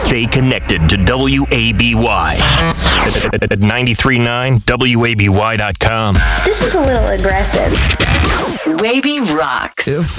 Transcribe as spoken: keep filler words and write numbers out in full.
Stay connected to W A B Y at ninety-three point nine W A B Y dot com. This is a little aggressive. Wavy rocks. If